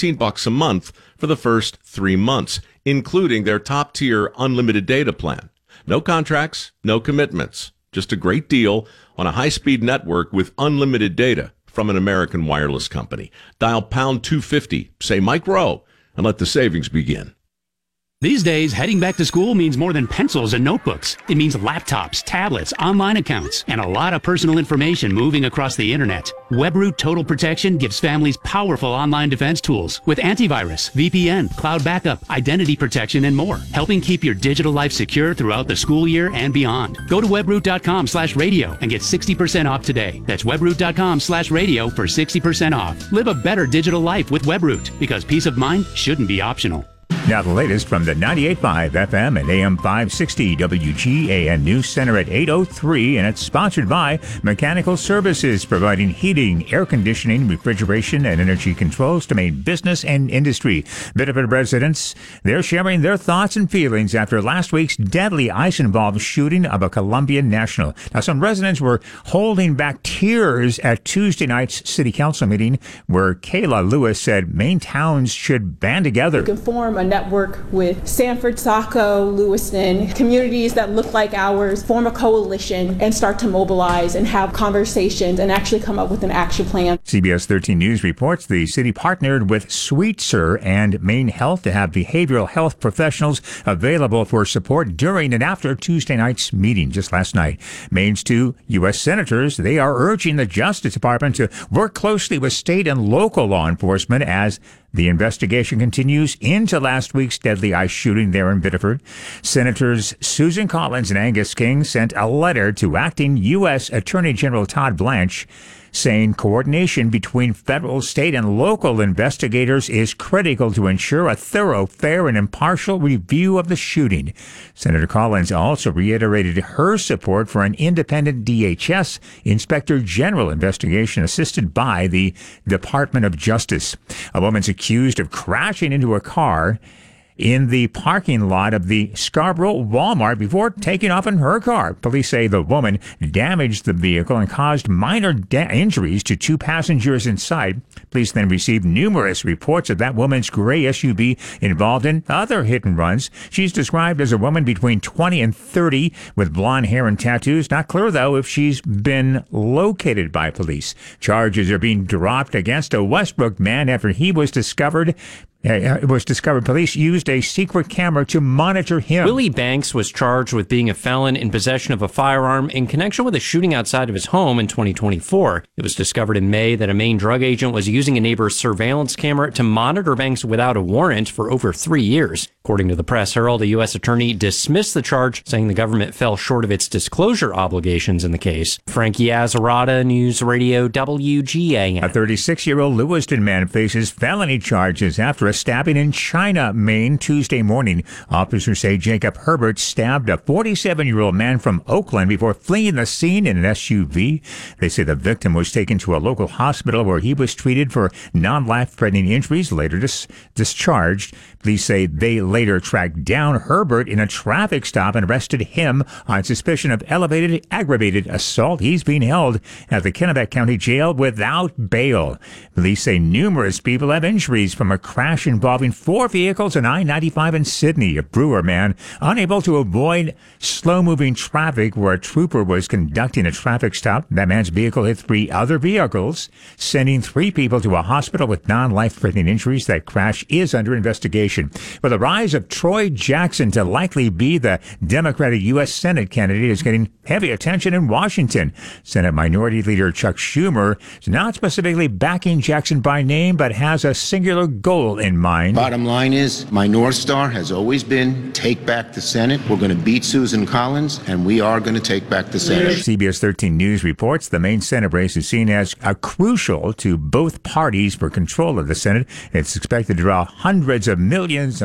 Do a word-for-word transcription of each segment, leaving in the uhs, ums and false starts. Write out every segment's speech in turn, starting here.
fifteen bucks a month for the first three months, including their top-tier unlimited data plan. No contracts, no commitments. Just a great deal on a high-speed network with unlimited data from an American wireless company. Dial pound two fifty, say Mike Rowe, and let the savings begin. These days, heading back to school means more than pencils and notebooks. It means laptops, tablets, online accounts, and a lot of personal information moving across the internet. WebRoot Total Protection gives families powerful online defense tools with antivirus, V P N, cloud backup, identity protection, and more, helping keep your digital life secure throughout the school year and beyond. Go to webroot.com slash radio and get sixty percent off today. That's webroot.com slash radio for sixty percent off. Live a better digital life with WebRoot, because peace of mind shouldn't be optional. Now the latest from the ninety-eight point five F M and A M five sixty W G A N News Center at eight oh three, and it's sponsored by Mechanical Services, providing heating, air conditioning, refrigeration, and energy controls to Maine business and industry. Biddeford residents, they're sharing their thoughts and feelings after last week's deadly ice-involved shooting of a Columbian national. Now, some residents were holding back tears at Tuesday night's city council meeting, where Kayla Lewis said Maine towns should band together. We can form a network with Sanford, Saco, Lewiston, communities that look like ours, form a coalition and start to mobilize and have conversations and actually come up with an action plan. C B S thirteen News reports the city partnered with Sweetser and Maine Health to have behavioral health professionals available for support during and after Tuesday night's meeting just last night. Maine's two U S senators, they are urging the Justice Department to work closely with state and local law enforcement as the investigation continues into last week's deadly ice shooting there in Biddeford. Senators Susan Collins and Angus King sent a letter to acting U S Attorney General Todd Blanche saying coordination between federal, state, and local investigators is critical to ensure a thorough, fair, and impartial review of the shooting. Senator Collins also reiterated her support for an independent D H S Inspector General investigation assisted by the Department of Justice. A woman's accused of crashing into a car in the parking lot of the Scarborough Walmart before taking off in her car. Police say the woman damaged the vehicle and caused minor da- injuries to two passengers inside. Police then received numerous reports of that woman's gray S U V involved in other hit and runs. She's described as a woman between twenty and thirty with blonde hair and tattoos. Not clear, though, if she's been located by police. Charges are being dropped against a Westbrook man after he was discovered It was discovered police used a secret camera to monitor him. Willie Banks was charged with being a felon in possession of a firearm in connection with a shooting outside of his home in twenty twenty-four. It was discovered in May that a Maine drug agent was using a neighbor's surveillance camera to monitor Banks without a warrant for over three years. According to the Press Herald, the U S attorney dismissed the charge, saying the government fell short of its disclosure obligations in the case. Frankie Azzarata, News Radio W G A N. A thirty-six-year-old Lewiston man faces felony charges after a stabbing in China, Maine, Tuesday morning. Officers say Jacob Herbert stabbed a forty-seven-year-old man from Oakland before fleeing the scene in an S U V. They say the victim was taken to a local hospital where he was treated for non-life-threatening injuries, later dis- discharged. Police say they later tracked down Herbert in a traffic stop and arrested him on suspicion of elevated aggravated assault. He's being held at the Kennebec County Jail without bail. Police say numerous people have injuries from a crash involving four vehicles on I ninety-five in Sydney. A Brewer man unable to avoid slow-moving traffic where a trooper was conducting a traffic stop. That man's vehicle hit three other vehicles, sending three people to a hospital with non-life-threatening injuries. That crash is under investigation. But the rise of Troy Jackson to likely be the Democratic U S Senate candidate is getting heavy attention in Washington. Senate Minority Leader Chuck Schumer is not specifically backing Jackson by name, but has a singular goal in mind. Bottom line is, my North Star has always been take back the Senate. We're going to beat Susan Collins, and we are going to take back the Senate. C B S thirteen News reports the Maine Senate race is seen as a crucial to both parties for control of the Senate. It's expected to draw hundreds of millions of dollars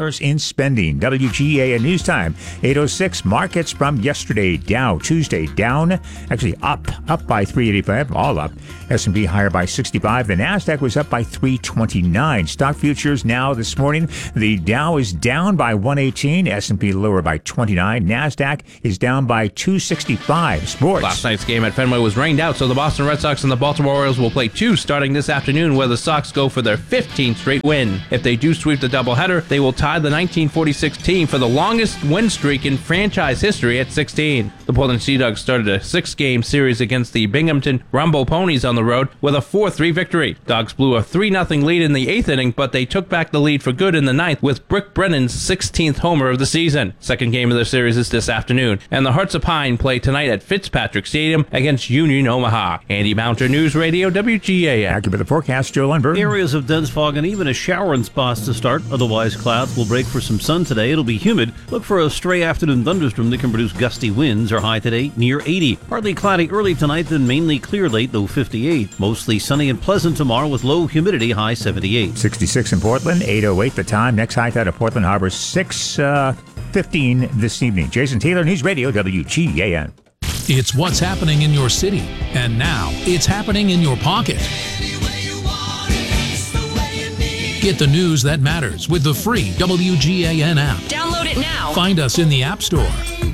dollars in spending. W G A N News Time, eight oh six. Markets from yesterday. Dow Tuesday down, actually up, up by three eighty-five, all up. S and P higher by sixty-five. The NASDAQ was up by three twenty-nine. Stock futures now this morning. The Dow is down by one eighteen. S and P lower by twenty-nine. NASDAQ is down by two sixty-five. Sports. Last night's game at Fenway was rained out, so the Boston Red Sox and the Baltimore Orioles will play two starting this afternoon, where the Sox go for their fifteenth straight win. If they do sweep the doubleheader, they will tie the nineteen forty-six team for the longest win streak in franchise history at sixteen. The Portland Sea Dogs started a six-game series against the Binghamton Rumble Ponies on the road with a four three victory. Dogs blew a three nothing lead in the eighth inning, but they took back the lead for good in the ninth with Brick Brennan's sixteenth homer of the season. Second game of the series is this afternoon, and the Hearts of Pine play tonight at Fitzpatrick Stadium against Union Omaha. Andy Mounter, News Radio, W G A N. Back with the forecast, Joe Lundberg. Areas of dense fog and even a shower in spots to start. Otherwise, clouds will break for some sun today. It'll be humid. Look for a stray afternoon thunderstorm that can produce gusty winds. Our high today near eighty. Partly cloudy early tonight, then mainly clear late, though fifty-eight. Mostly sunny and pleasant tomorrow with low humidity, high seventy-eight. sixty-six in Portland, eight oh eight the time. Next high tide at Portland Harbor, six fifteen this evening. Jason Taylor, News Radio, W G A N. It's what's happening in your city, and now it's happening in your pocket. Get the news that matters with the free W G A N app. Download it now. Find us in the App Store.